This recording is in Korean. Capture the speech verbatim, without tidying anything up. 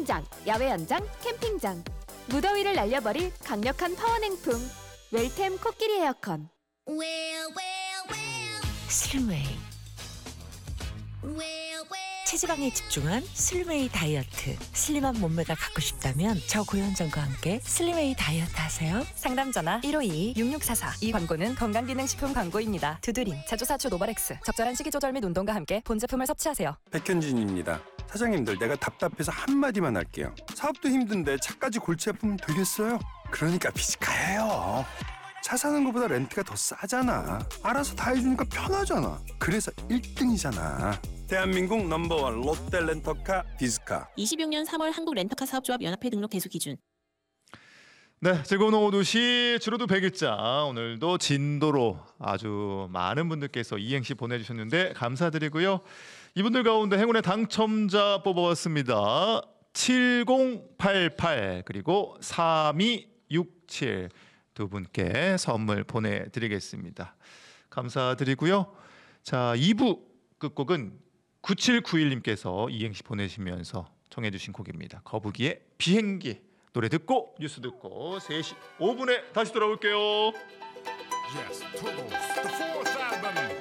수영장, 야외 연장, 캠핑장. 무더위를 날려버릴 강력한 파워냉풍. 웰템 코끼리 에어컨. 슬림웨이. 체지방에 집중한 슬림웨이 다이어트. 슬림한 몸매가 갖고 싶다면 저고현정과 함께 슬림웨이 다이어트 하세요. 상담 전화 일오이 육육사사. 이 광고는 건강기능식품 광고입니다. 두드림, 제조사초 노바렉스. 적절한 식이 조절 및 운동과 함께 본 제품을 섭취하세요. 백현진입니다. 사장님들, 내가 답답해서 한마디만 할게요. 사업도 힘든데 차까지 골치 아프면 되겠어요? 그러니까 비즈카예요. 차 사는 것보다 렌트가 더 싸잖아. 알아서 다 해주니까 편하잖아. 그래서 일 등이잖아. 대한민국 넘버원 롯데 렌터카 비즈카. 이십육 년 삼월 한국 렌터카 사업조합 연합회 등록 대수 기준. 네, 즐거운 오후 두 시 주로도 백 일자. 오늘도 진도로 아주 많은 분들께서 이행시 보내주셨는데 감사드리고요. 이분들 가운데 행운의 당첨자 뽑아봤습니다. 칠공팔팔 그리고 삼이육칠 두 분께 선물 보내드리겠습니다. 감사드리고요. 자, 이 부 끝곡은 구칠구일님께서 이행시 보내시면서 청해 주신 곡입니다. 거북이의 비행기. 노래 듣고 뉴스 듣고 세 시 오 분에 다시 돌아올게요. Yes, Toggles, the fourth album.